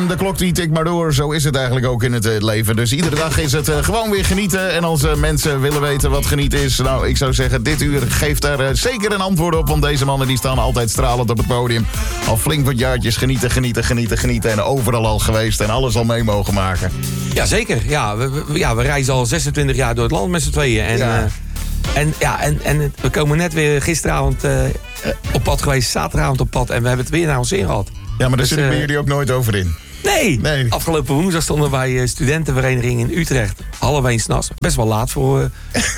de klok die tikt maar door. Zo is het eigenlijk ook in het leven. Dus iedere dag is het gewoon weer genieten. En als mensen willen weten wat genieten is... nou, ik zou zeggen, dit uur geeft daar zeker een antwoord op. Want deze mannen die staan altijd stralend op het podium. Al flink wat jaartjes genieten. En overal al geweest en alles al mee mogen maken. Ja, zeker. Ja, we reizen al 26 jaar door het land met z'n tweeën. En we komen net weer gisteravond op pad geweest. Zaterdagavond op pad. En we hebben het weer naar ons zin gehad. Ja, maar daar zitten bij jullie ook nooit over in. Nee. Afgelopen woensdag stonden we bij studentenvereniging in Utrecht. 1:30 s'nachts. Best wel laat voor...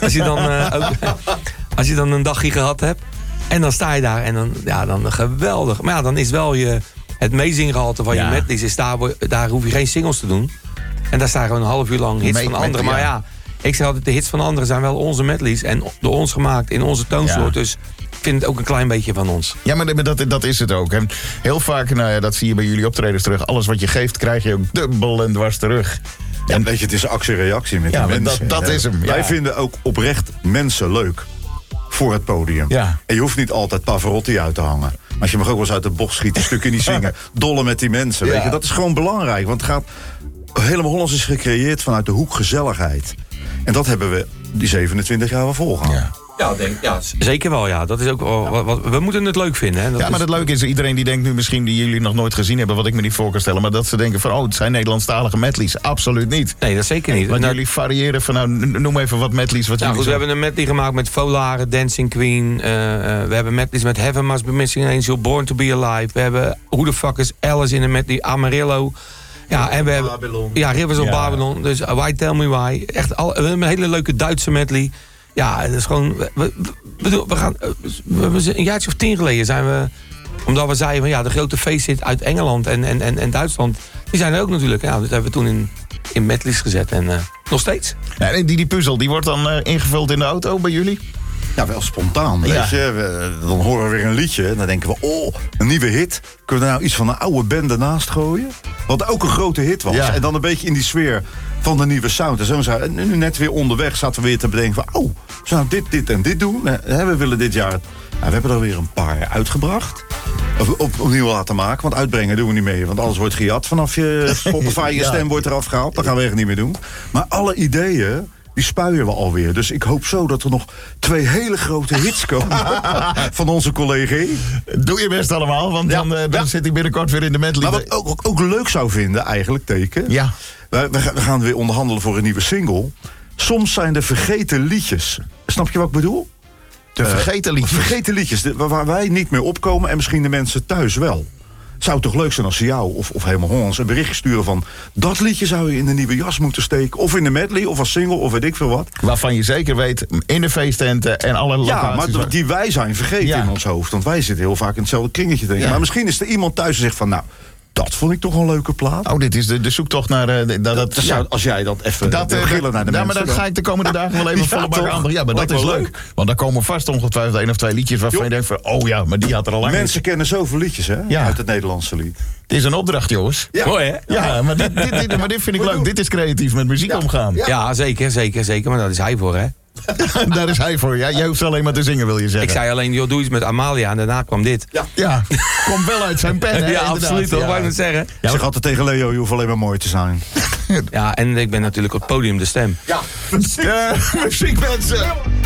als je dan een dagje gehad hebt. En dan sta je daar en dan geweldig. Maar ja, dan is wel het meezinggehalte van je medleys. Is daar hoef je geen singles te doen. En daar staan gewoon een half uur lang hits van anderen. Maar ja, ik zeg altijd, de hits van anderen zijn wel onze medleys. En door ons gemaakt, in onze toonsoort. Dus ik vind het ook een klein beetje van ons. Ja, maar dat is het ook. En heel vaak, dat zie je bij jullie optredens terug. Alles wat je geeft, krijg je ook dubbel en dwars terug. Ja, en weet je, het is actie-reactie met die mensen. Dat is hem. Ja. Wij vinden ook oprecht mensen leuk voor het podium. Ja. En je hoeft niet altijd Pavarotti uit te hangen. Maar je mag ook wel eens uit de bocht schieten, stukken niet zingen. Dollen met die mensen, weet je. Dat is gewoon belangrijk. Want het gaat... Helemaal Hollands is gecreëerd vanuit de hoek gezelligheid. En dat hebben we die 27 jaar wel volgehouden. Ja, zeker wel. Ja. Dat is ook wat we moeten het leuk vinden. Hè. Maar het leuke is, iedereen die denkt nu misschien... die jullie nog nooit gezien hebben, wat ik me niet voor kan stellen... maar dat ze denken van, het zijn Nederlandstalige medleys. Absoluut niet. Nee, dat zeker niet. Want jullie variëren van, noem even wat medleys. Wat we hebben een medley gemaakt met Volare, Dancing Queen. We hebben medleys met Heaven Must Be Missing an Angel, Born to Be Alive. We hebben Who the Fuck is Alice in een medley, Amarillo... Ja, en we hebben Rivers of Babylon. Dus Why Tell Me Why. Echt we hebben een hele leuke Duitse medley. Ja, dat is gewoon... We een jaartje of 10 geleden zijn we... Omdat we zeiden van de grote feesthit uit Engeland en Duitsland... Die zijn er ook natuurlijk. Ja, dat hebben we toen in medleys gezet. En nog steeds. Ja, die puzzel, die wordt dan ingevuld in de auto bij jullie? Ja, wel spontaan, weet je. Dan horen we weer een liedje en dan denken we... een nieuwe hit. Kunnen we nou iets van een oude band ernaast gooien? Wat ook een grote hit was. Ja. En dan een beetje in die sfeer van de nieuwe sound. En nu net weer onderweg zaten we weer te bedenken van... we gaan dit en dit doen. We willen dit jaar... we hebben er weer een paar uitgebracht. Opnieuw laten maken, want uitbrengen doen we niet mee. Want alles wordt gejat vanaf je Spotify. Je stem wordt eraf gehaald. Dat gaan we echt niet meer doen. Maar alle ideeën... die spuien we alweer. Dus ik hoop zo dat er nog 2 hele grote hits komen van onze collega. Doe je best allemaal, want dan zit hij binnenkort weer in de medley. Maar wat ook leuk zou vinden, eigenlijk, Teken. Ja. We gaan weer onderhandelen voor een nieuwe single. Soms zijn er vergeten liedjes. Snap je wat ik bedoel? Vergeten liedjes? Vergeten liedjes, waar wij niet meer opkomen en misschien de mensen thuis wel. Zou het toch leuk zijn als ze jou of helemaal Hollands een berichtje sturen van... dat liedje zou je in de nieuwe jas moeten steken. Of in de medley, of als single, of weet ik veel wat. Waarvan je zeker weet, in de feesttenten en alle locaties... Ja, maar die wij zijn vergeten in ons hoofd. Want wij zitten heel vaak in hetzelfde kringetje denken. Maar misschien is er iemand thuis die zegt van... nou, dat vond ik toch een leuke plaat. Dit is de zoektocht naar... Als jij dat even gillen naar de mensen... maar dat ga ik de komende dagen wel even volle bak aan. Ja, maar dat is leuk. Want dan komen vast ongetwijfeld 1 of 2 liedjes... waarvan je denkt van, maar die had er al lang... Mensen kennen zoveel liedjes, hè? Uit het Nederlandse lied. Het is een opdracht, jongens. Ja. Mooi, hè? Ja, maar dit vind ik leuk. Dit is creatief met muziek omgaan. Ja, zeker. Maar daar is hij voor, hè? Daar is hij voor. Ja, jij hoeft alleen maar te zingen, wil je zeggen. Ik zei alleen, doe iets met Amalia. En daarna kwam dit. Ja. Komt wel uit zijn pen, hè? Ja, absoluut. Dat wou ik net zeggen. Ik zeg altijd tegen Leo, je hoeft alleen maar mooi te zijn. Ja, en ik ben natuurlijk op het podium de stem. Ja. Muziek, mensen.